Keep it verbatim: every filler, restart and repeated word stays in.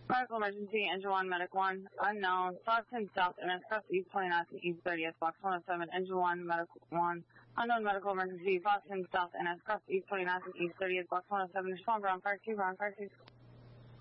Medical emergency, engine one, medic one, unknown, Stockton South, N S Cross East twenty-ninth and East thirtieth, box one oh seven, engine one, medic one, unknown medical emergency, Stockton South, N S Cross East twenty-ninth and East thirtieth, box one oh seven, Sean Brown, fire two, Brown, fire two.